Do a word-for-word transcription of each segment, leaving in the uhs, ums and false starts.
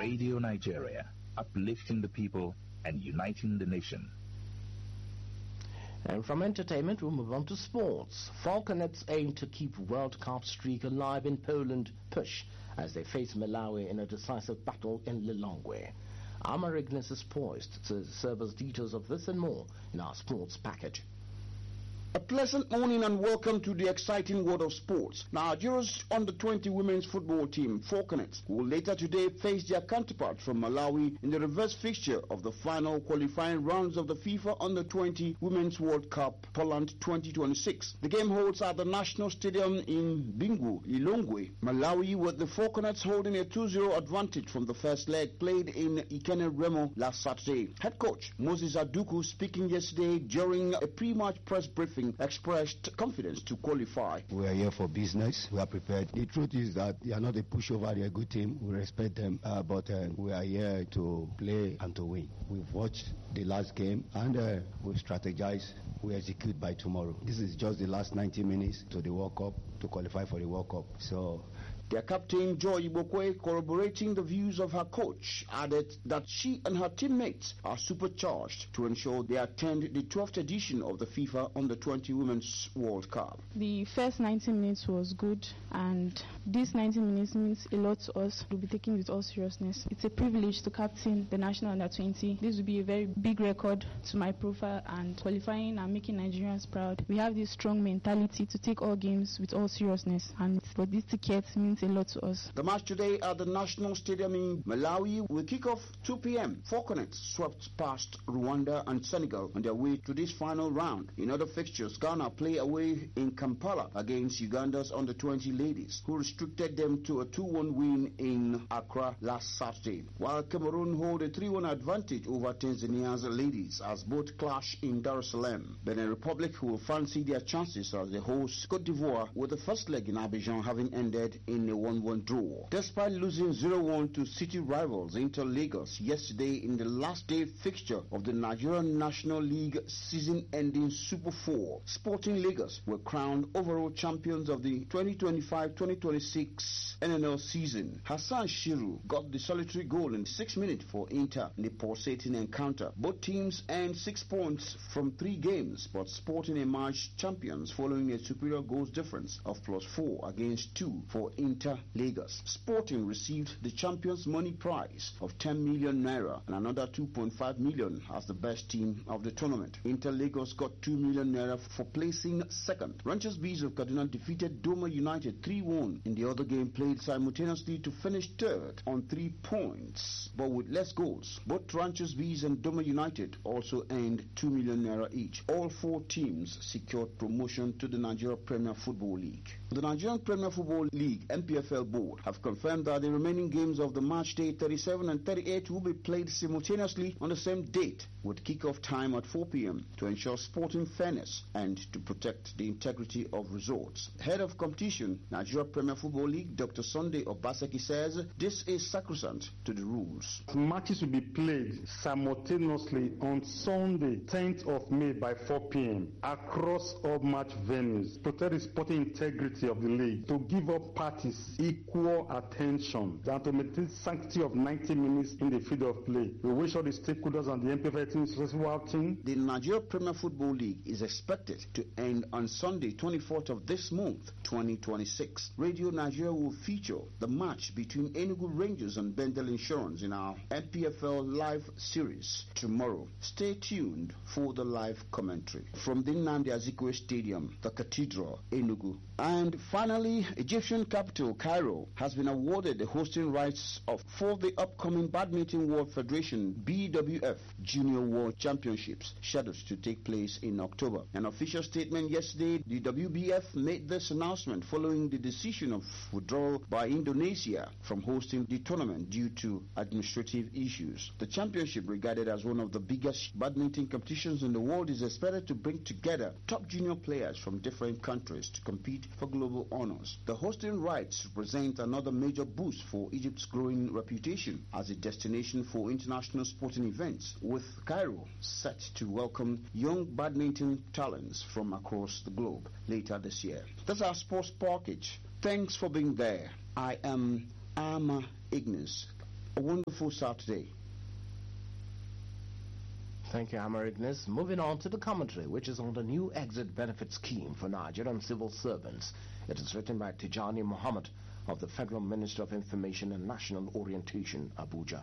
Radio Nigeria, uplifting the people and uniting the nation. And from entertainment, we'll move on to sports. Falconets aim to keep World Cup streak alive in Poland push as they face Malawi in a decisive battle in Lilongwe. Amar Ignis is poised to serve us details of this and more in our sports package. A pleasant morning and welcome to the exciting world of sports. Nigeria's under twenty women's football team, Falconets, will later today face their counterparts from Malawi in the reverse fixture of the final qualifying rounds of the FIFA under twenty Women's World Cup Poland twenty twenty-six. The game holds at the National Stadium in Bingu, Lilongwe, Malawi, with the Falconets holding a two zero advantage from the first leg played in Ikene Remo last Saturday. Head coach Moses Aduku, speaking yesterday during a pre-match press briefing, expressed confidence to qualify. We are here for business. We are prepared. The truth is that they are not a pushover. They are a good team. We respect them. Uh, but uh, we are here to play and to win. We've watched the last game and uh, we strategize. We execute by tomorrow. This is just the last ninety minutes to the World Cup, to qualify for the World Cup. So their captain, Joy Ibokwe, corroborating the views of her coach, added that she and her teammates are supercharged to ensure they attend the twelfth edition of the FIFA under twenty Women's World Cup. The first ninety minutes was good, and this ninety minutes means a lot to us. We'll be taking with all seriousness. It's a privilege to captain the national under twenty. This will be a very big record to my profile, and qualifying and making Nigerians proud. We have this strong mentality to take all games with all seriousness, and for this ticket means a lot to us. The match today at the National Stadium in Malawi will kick off two p m Falconets swept past Rwanda and Senegal on their way to this final round. In other fixtures, Ghana play away in Kampala against Uganda's under twenty ladies, who restricted them to a two one win in Accra last Saturday, while Cameroon hold a three one advantage over Tanzania's ladies as both clash in Dar es Salaam. Benin Republic, who will fancy their chances as they host Cote d'Ivoire, with the first leg in Abidjan having ended in a one one draw. Despite losing zero one to city rivals Inter Lagos yesterday in the last day fixture of the Nigerian National League season-ending Super four, Sporting Lagos were crowned overall champions of the twenty twenty-five twenty twenty-six N N L season. Hassan Shiru got the solitary goal in six minutes for Inter in the pulsating encounter. Both teams earned six points from three games, but Sporting emerged champions following a superior goals difference of plus four against two for Inter Lagos. Sporting received the champions money prize of ten million naira and another two point five million as the best team of the tournament. Inter Lagos got two million naira for placing second. Ranchers Bees of Kaduna defeated Doma United three one in the other game played simultaneously to finish third on three points, but with less goals. Both Ranchers Bees and Doma United also earned two million naira each. All four teams secured promotion to the Nigeria Premier Football League. The Nigerian Premier Football League N P F L board have confirmed that the remaining games of the match day thirty-seven and thirty-eight will be played simultaneously on the same date, with kickoff time at four p m to ensure sporting fairness and to protect the integrity of results. Head of competition, Nigeria Premier Football League, Doctor Sunday Obaseki, says this is sacrosanct to the rules. Matches will be played simultaneously on Sunday, tenth of May by four p m across all match venues. Protect the sporting integrity of the league, to give up parties equal attention, and to maintain sanctity of ninety minutes in the field of play. We wish all the stakeholders and the N P F L team successful outing. The Nigeria Premier Football League is expected to end on Sunday, twenty-fourth of this month, twenty twenty-six. Radio Nigeria will feature the match between Enugu Rangers and Bendel Insurance in our N P F L live series tomorrow. Stay tuned for the live commentary from the Nnamdi Azikiwe Stadium, the Cathedral, Enugu. And finally, Egyptian capital Cairo has been awarded the hosting rights of for the upcoming Badminton World Federation B W F Junior World Championships, scheduled to take place in October. An official statement yesterday, the W B F made this announcement following the decision of withdrawal by Indonesia from hosting the tournament due to administrative issues. The championship, regarded as one of the biggest badminton competitions in the world, is expected to bring together top junior players from different countries to compete for global honors. The hosting rights represent another major boost for Egypt's growing reputation as a destination for international sporting events, with Cairo set to welcome young badminton talents from across the globe later this year. That's our sports package. Thanks for being there. I am Ama Ignis. a wonderful Saturday. Thank you, Amar Ignis. Moving on to the commentary, which is on the new exit benefit scheme for Nigerian civil servants. It is written by Tijani Muhammad of the Federal Ministry of Information and National Orientation, Abuja.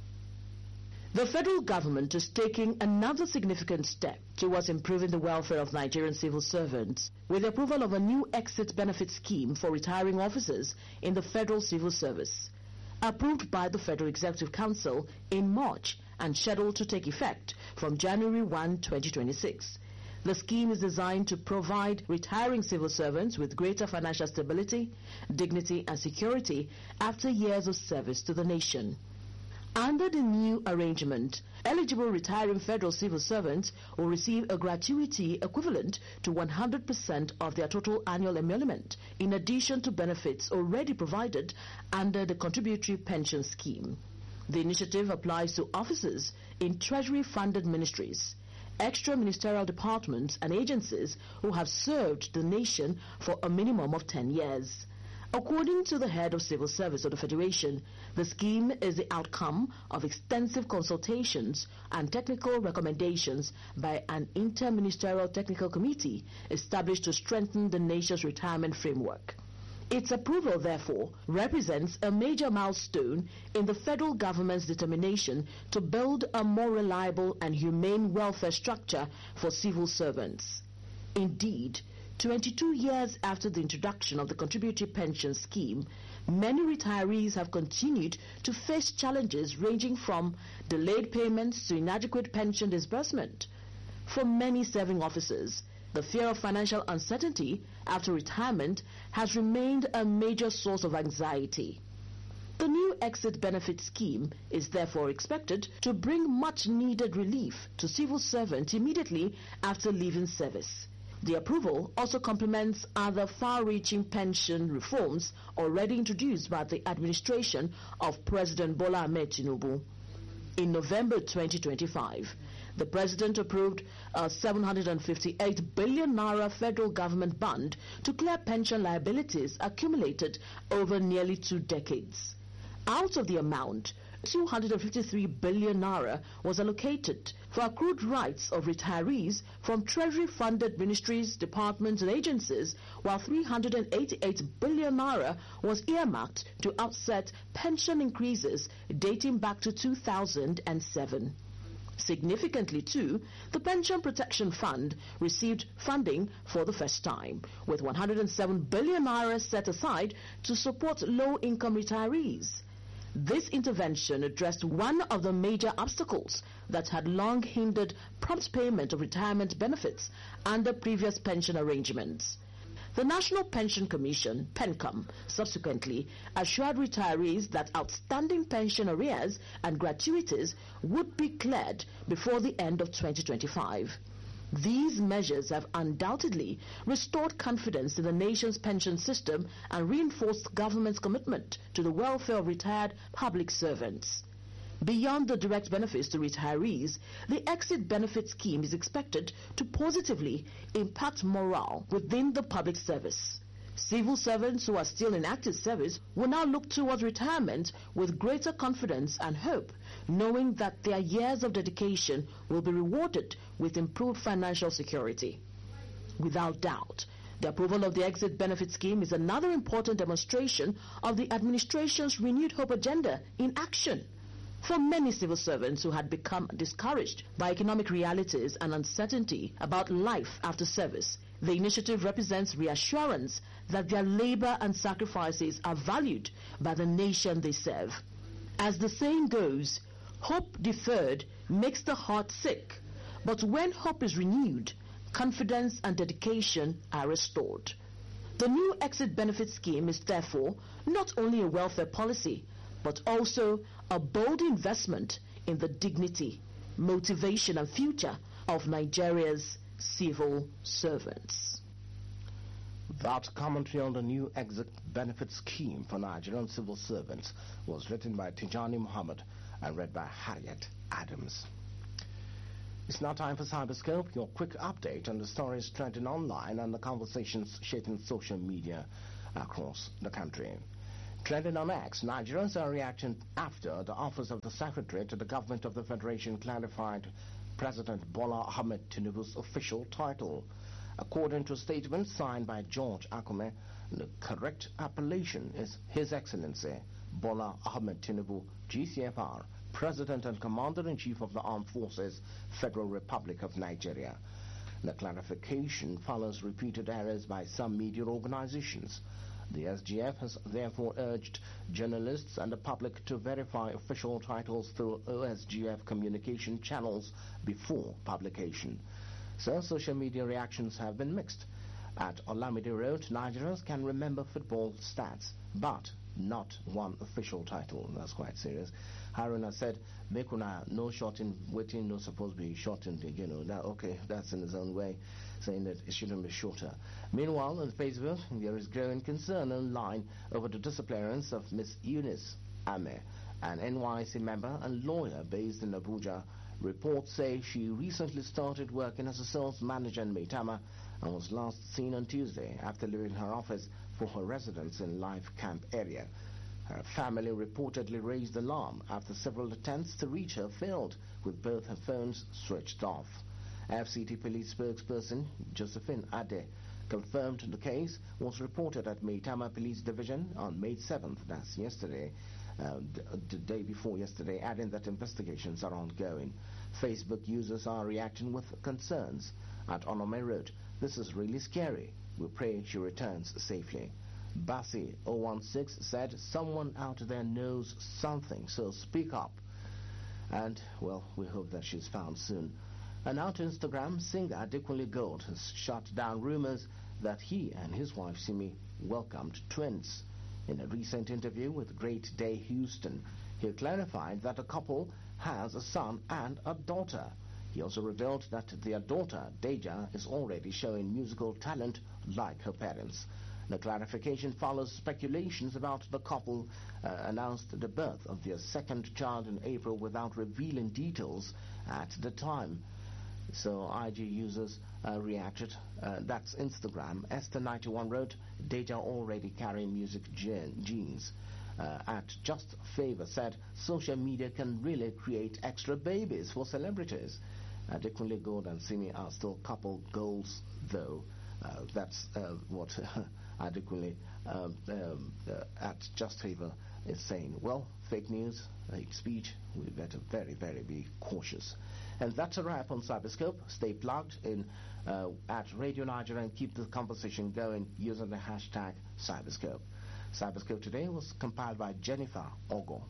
The federal government is taking another significant step towards improving the welfare of Nigerian civil servants with the approval of a new exit benefit scheme for retiring officers in the Federal Civil Service, approved by the Federal Executive Council in March and scheduled to take effect from January first, twenty twenty-six. The scheme is designed to provide retiring civil servants with greater financial stability, dignity and security after years of service to the nation. Under the new arrangement, eligible retiring federal civil servants will receive a gratuity equivalent to one hundred percent of their total annual emolument, in addition to benefits already provided under the contributory pension scheme. The initiative applies to officers in Treasury-funded ministries, extra-ministerial departments and agencies who have served the nation for a minimum of ten years. According to the head of civil service of the Federation, the scheme is the outcome of extensive consultations and technical recommendations by an interministerial technical committee established to strengthen the nation's retirement framework. Its approval, therefore, represents a major milestone in the federal government's determination to build a more reliable and humane welfare structure for civil servants. Indeed, twenty-two years after the introduction of the contributory pension scheme, many retirees have continued to face challenges ranging from delayed payments to inadequate pension disbursement. For many serving officers, the fear of financial uncertainty after retirement has remained a major source of anxiety. The new exit benefit scheme is therefore expected to bring much-needed relief to civil servants immediately after leaving service. The approval also complements other far-reaching pension reforms already introduced by the administration of President Bola Ahmed Tinubu. In November twenty twenty-five, the President approved a seven hundred fifty-eight billion naira federal government bond to clear pension liabilities accumulated over nearly two decades. Out of the amount, two hundred fifty-three billion naira was allocated for accrued rights of retirees from Treasury-funded ministries, departments and agencies, while three hundred eighty-eight billion naira was earmarked to offset pension increases dating back to two thousand seven. Significantly, too, the Pension Protection Fund received funding for the first time, with one hundred seven billion naira set aside to support low-income retirees. This intervention addressed one of the major obstacles that had long hindered prompt payment of retirement benefits under previous pension arrangements. The National Pension Commission, PENCOM, subsequently assured retirees that outstanding pension arrears and gratuities would be cleared before the end of twenty twenty-five. These measures have undoubtedly restored confidence in the nation's pension system and reinforced government's commitment to the welfare of retired public servants. Beyond the direct benefits to retirees, the exit benefit scheme is expected to positively impact morale within the public service. Civil servants who are still in active service will now look towards retirement with greater confidence and hope, knowing that their years of dedication will be rewarded with improved financial security. Without doubt, the approval of the exit benefit scheme is another important demonstration of the administration's renewed hope agenda in action. For many civil servants who had become discouraged by economic realities and uncertainty about life after service, the initiative represents reassurance that their labor and sacrifices are valued by the nation they serve. As the saying goes, hope deferred makes the heart sick, but when hope is renewed, confidence and dedication are restored. The new exit benefit scheme is therefore not only a welfare policy, but also a bold investment in the dignity, motivation and future of Nigeria's civil servants. That commentary on the new exit benefit scheme for Nigerian civil servants was written by Tijani Muhammad and read by Harriet Adams. It's now time for Cyberscope, your quick update on the stories trending online and the conversations shaping social media across the country. Trending on X, Nigerians are reacting after the Office of the Secretary to the Government of the Federation clarified President Bola Ahmed Tinubu's official title. According to a statement signed by George Akume, the correct appellation is His Excellency Bola Ahmed Tinubu, G C F R, President and Commander-in-Chief of the Armed Forces, Federal Republic of Nigeria. The clarification follows repeated errors by some media organizations. The S G F has therefore urged journalists and the public to verify official titles through O S G F communication channels before publication. So social media reactions have been mixed. At Olamide Road, Nigerians can remember football stats, but not one official title. That's quite serious. Haruna said, Mekuna, no shorting, waiting, no supposed to be shortened, you know. That, okay, that's in his own way, saying that it shouldn't be shorter. Meanwhile, on Facebook, there is growing concern online over the disappearance of Miss Eunice Ame, an N Y C member and lawyer based in Abuja. Reports say she recently started working as a sales manager in Maitama and was last seen on Tuesday after leaving her office for her residence in Life Camp area. Her family reportedly raised alarm after several attempts to reach her failed, with both her phones switched off. F C T police spokesperson Josephine Ade confirmed the case was reported at Maitama Police Division on May seventh, that's yesterday, uh, the day before yesterday, adding that investigations are ongoing. Facebook users are reacting with concerns. At Onome Road, this is really scary. We pray she returns safely. Bassi zero one six said someone out there knows something, so speak up. And, well, we hope that she's found soon. And now to Instagram, singer Adekunle Gold has shut down rumors that he and his wife Simi welcomed twins. In a recent interview with Great Day Houston, he clarified that the couple has a son and a daughter. He also revealed that their daughter, Deja, is already showing musical talent like her parents. The clarification follows speculations about the couple uh, announced the birth of their second child in April without revealing details at the time. So I G users uh, reacted. Uh, that's Instagram. Esther ninety-one wrote, Deja already carrying music gen- genes. Uh, at Just Favor said, social media can really create extra babies for celebrities. Uh, Adekunle Gold and Simi are still couple goals, though. Uh, that's uh, what Adekunle um, um, uh, at Just Favor is saying. Well, fake news, hate speech, we better very, very be cautious. And that's a wrap on Cyberscope. Stay plugged in uh, at Radio Nigeria and keep the conversation going using the hashtag Cyberscope. Cyberscope today was compiled by Jennifer Ogo.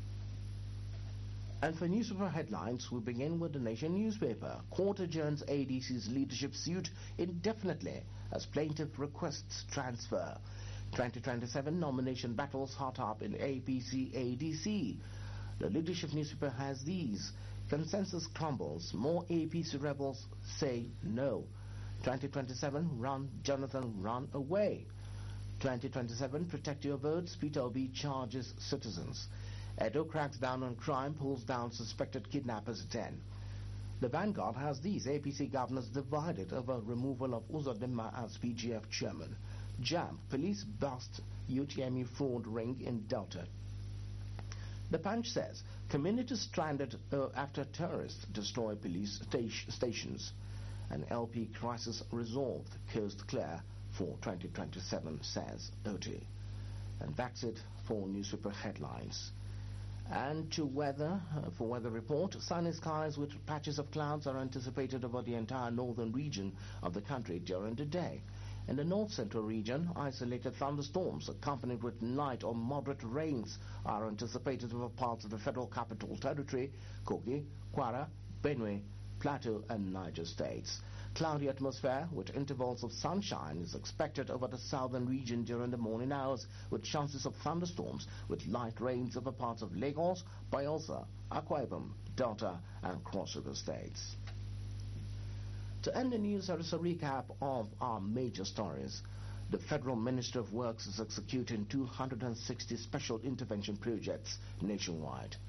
And for newspaper headlines, we begin with the Nation newspaper. Court adjourns A D C's leadership suit indefinitely as plaintiff requests transfer. twenty twenty-seven nomination battles hot up in A P C A D C. The leadership newspaper has these. Consensus crumbles. More A P C rebels say no. twenty twenty-seven, run, Jonathan, run away. twenty twenty-seven, protect your votes. Peter Obi charges citizens. Edo cracks down on crime, pulls down suspected kidnappers den. The Vanguard has these. A P C governors divided over removal of Uzodinma as P G F chairman. Jam, police bust U T M E fraud ring in Delta. The Punch says, community stranded uh, after terrorists destroy police sta- stations. An L P crisis resolved, coast clear for twenty twenty-seven, says O T. And that's it for newspaper headlines. And to weather, uh, for weather report, sunny skies with patches of clouds are anticipated over the entire northern region of the country during the day. In the north central region, isolated thunderstorms accompanied with light or moderate rains are anticipated over parts of the Federal Capital Territory, Kogi, Kwara, Benue, Plateau and Niger states. Cloudy atmosphere with intervals of sunshine is expected over the southern region during the morning hours, with chances of thunderstorms with light rains over parts of Lagos, Bayelsa, Akwa Ibom, Delta and Cross River states. To end the news, there is a recap of our major stories. The Federal Ministry of Works is executing two hundred sixty special intervention projects nationwide.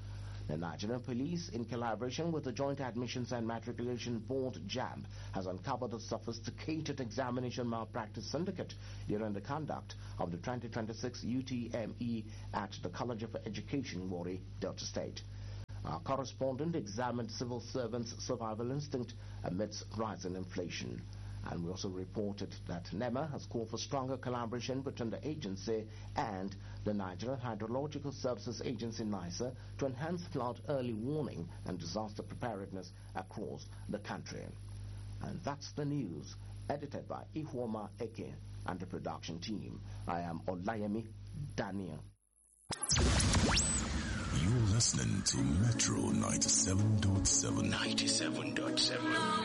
The Nigerian police, in collaboration with the Joint Admissions and Matriculation Board, JAMB, has uncovered a sophisticated examination malpractice syndicate during the conduct of the twenty twenty-six U T M E at the College of Education, Warri, Delta State. Our correspondent examined civil servants' survival instinct amidst rising inflation. And we also reported that NEMA has called for stronger collaboration between the agency and the Nigerian Hydrological Services Agency, NISA, to enhance flood early warning and disaster preparedness across the country. And that's the news, edited by Ihuoma Eke and the production team. I am Olayemi Daniel. You're listening to Metro ninety-seven point seven. ninety-seven point seven.